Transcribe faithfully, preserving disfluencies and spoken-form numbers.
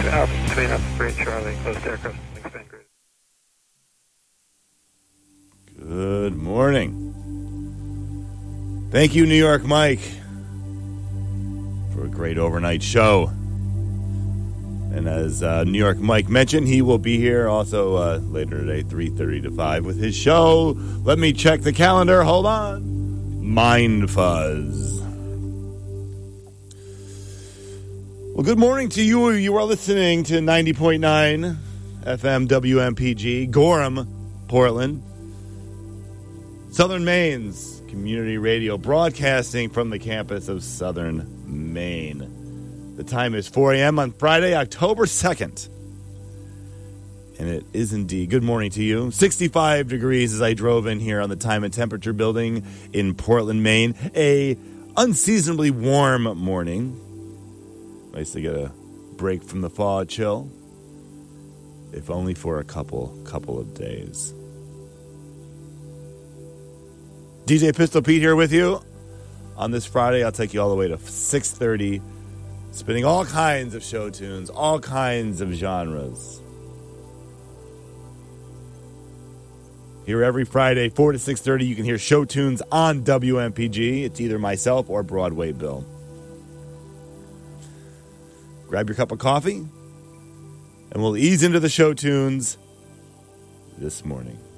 Alpha between Alpha three Charlie, close to aircraft wingspan grid. Good morning. Thank you, New York Mike, for a great overnight show. And as uh, New York Mike mentioned, he will be here also uh, later today, three thirty to five, with his show. Let me check the calendar. Hold on. Mind Fuzz. Well, good morning to you. You are listening to ninety point nine F M W M P G, Gorham, Portland, Southern Maine's community radio, broadcasting from the campus of Southern Maine. The time is four a.m. on Friday, October second. And it is indeed, good morning to you. sixty-five degrees as I drove in here on the time and temperature building in Portland, Maine. A unseasonably warm morning. Nice to get a break from the fall chill, if only for a couple couple of days. D J Pistol Pete here with you on this Friday. I'll take you all the way to six thirty, spinning all kinds of show tunes, all kinds of genres. Here every Friday, four to six thirty, you can hear show tunes on W M P G. It's either myself or Broadway Bill. Grab your cup of coffee, and we'll ease into the show tunes this morning.